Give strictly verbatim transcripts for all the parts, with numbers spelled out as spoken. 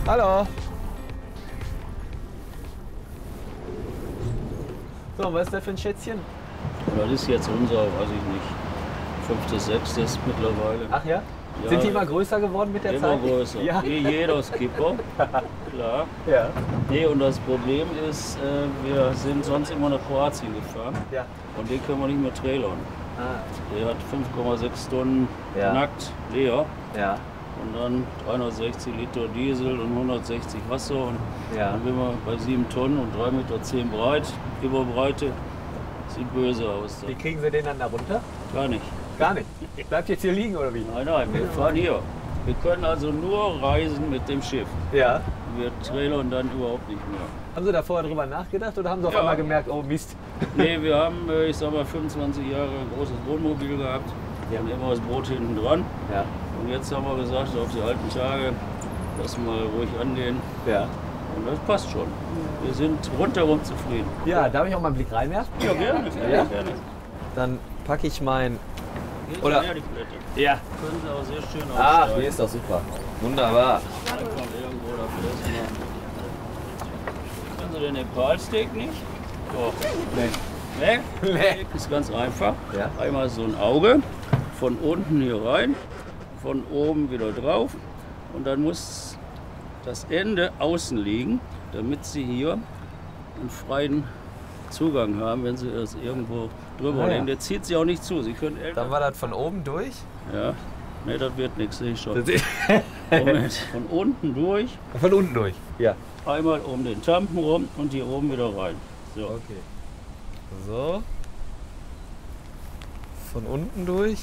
Hallo. So, was ist das für ein Schätzchen? Das ist jetzt unser, weiß ich nicht, fünftes, sechstes mittlerweile. Ach ja? Ja, Sind die immer größer geworden mit der immer Zeit? größer. Ja. Wie jeder Skipper, klar. Ja. Nee, und das Problem ist, äh, wir sind sonst immer nach Kroatien gefahren Ja. und den können wir nicht mehr trailern. Ah. Der hat fünf Komma sechs Tonnen Ja. nackt leer Ja. und dann dreihundertsechzig Liter Diesel und hundertsechzig Wasser und Ja. dann sind wir bei sieben Tonnen und drei Meter zehn breit, Überbreite. Sieht böse aus. Wie kriegen Sie den dann da runter? Gar nicht. Gar nicht. Bleibt jetzt hier liegen oder wie? Nein, nein, wir fahren hier. Wir können also nur reisen mit dem Schiff. Ja. Wir trailern dann überhaupt nicht mehr. Haben Sie da vorher drüber nachgedacht oder haben Sie auf Ja. einmal gemerkt, oh Mist? Nee, wir haben, äh, ich sag mal, fünfundzwanzig Jahre ein großes Wohnmobil gehabt Ja. und immer das Boot hinten dran. Ja. Und jetzt haben wir gesagt, auf die alten Tage, lass mal ruhig angehen. Ja. Und das passt schon. Wir sind rundherum zufrieden. Ja, darf ich auch mal einen Blick reinwerfen? Ja, gerne. Ja? gerne. Dann packe ich mein... Hier Oder- sind ja die Blätter. Ja. Können Sie auch sehr schön Ah, aussteigen. hier ist doch super. Wunderbar. Einfach irgendwo da festmachen. Können Sie den Nepal-Steak nicht? Doch. Nee. Ne? Nee. Ist ganz einfach. Ja. Einmal so ein Auge, von unten hier rein, von oben wieder drauf und dann muss das Ende außen liegen, damit Sie hier einen freien Zugang haben, wenn Sie das irgendwo drüber Ah, ja. legen. Der zieht Sie auch nicht zu. Sie können Dann älter. war das von oben durch. Ja. Ne, das wird nichts, sehe ich schon. Das ist- Moment. Von unten durch, Von unten durch. Ja. einmal um den Tampen rum und hier oben wieder rein. So. Okay. So. Von unten durch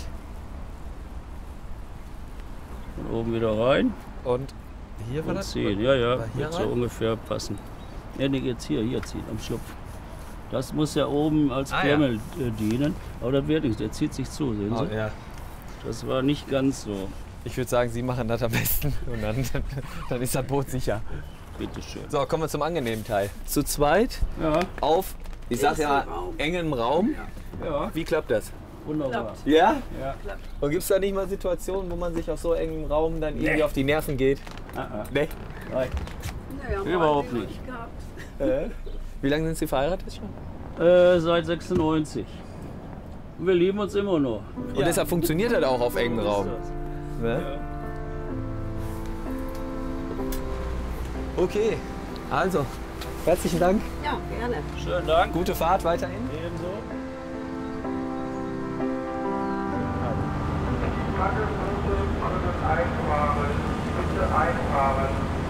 Von oben wieder rein. und hier war Und das? ziehen, ja, ja, War hier wird so rein? ungefähr passen. Ja, nee, jetzt hier, hier ziehen, am Schlupf. Das muss ja oben als Ah, Klemmel äh, dienen, aber das wird nicht, der zieht sich zu, sehen Sie? Oh, ja. Das war nicht ganz so. Ich würde sagen, Sie machen das am besten und dann, dann ist das Boot sicher. Bitteschön. So, kommen wir zum angenehmen Teil. Zu zweit Ja, auf, ich sag ja, engem Raum. ja, Wie klappt das? wunderbar. Ja? Ja. Und gibt es da nicht mal Situationen, wo man sich auf so engem Raum dann irgendwie Nee. auf die Nerven geht? Ah, ah. Nee. Nein. Naja, Überhaupt mal nicht. gehabt. Äh? Wie lange sind Sie verheiratet schon? Äh, seit sechsundneunzig. Und wir lieben uns immer noch. Und deshalb funktioniert das auch auf engem Raum. Ne? Ja. Okay, also, herzlichen Dank. Ja, gerne. Schönen Dank. Gute Fahrt weiterhin. Ebenso. Kacke, bitte einfahren, bitte einfahren.